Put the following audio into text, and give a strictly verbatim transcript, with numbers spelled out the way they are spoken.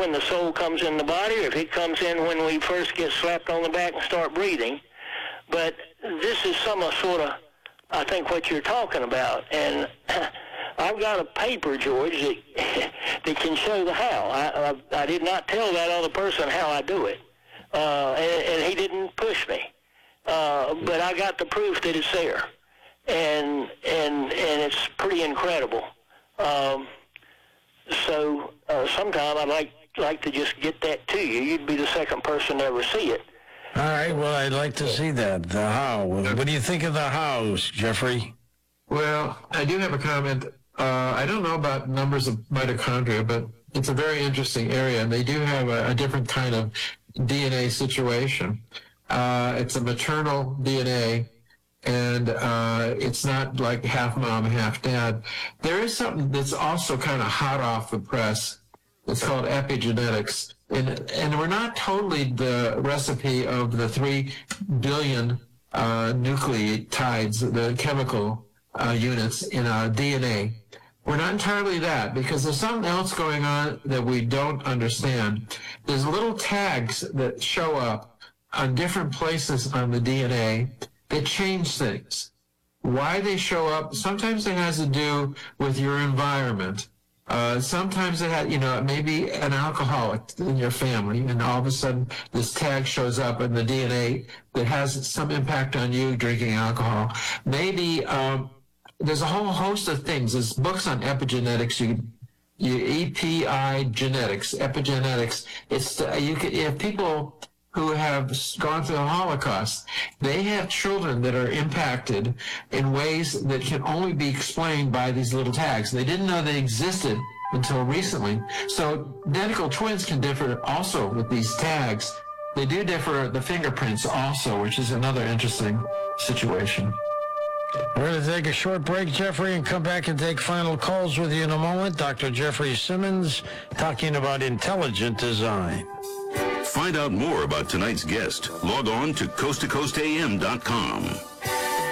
when the soul comes in the body, or if it comes in when we first get slapped on the back and start breathing. But this is some sort of, I think, what you're talking about. And I've got a paper, George, that, that can show the how. I, I, I did not tell that other person how I do it, uh, and, and he didn't push me. Uh, but I got the proof that it's there, and and and it's pretty incredible. Um, so uh, sometime I'd like like to just get that to you. You'd be the second person to ever see it. All right, well, I'd like to see that, the how. What do you think of the hows, Jeffrey? Well, I do have a comment. Uh, I don't know about numbers of mitochondria, but it's a very interesting area, and they do have a, a different kind of D N A situation. Uh, it's a maternal D N A, and uh, it's not like half mom, half dad. There is something that's also kind of hot off the press. It's called epigenetics. And, and we're not totally the recipe of the three billion uh, nucleotides, the chemical uh, units in our D N A. We're not entirely that, because there's something else going on that we don't understand. There's little tags that show up on different places on the D N A that change things. Why they show up, sometimes it has to do with your environment. Uh, sometimes it had, you know, maybe an alcoholic in your family, and all of a sudden this tag shows up in the D N A that has some impact on you drinking alcohol. Maybe um, there's a whole host of things. There's books on epigenetics. You, you E P I genetics, epigenetics. It's you can if people who have gone through the Holocaust, they have children that are impacted in ways that can only be explained by these little tags. They didn't know they existed until recently. So identical twins can differ also with these tags. They do differ the fingerprints also, which is another interesting situation. We're going to take a short break, Jeffrey, and come back and take final calls with you in a moment. Doctor Jeffrey Simmons talking about intelligent design. Find out more about tonight's guest. Log on to coast to coast A M dot com.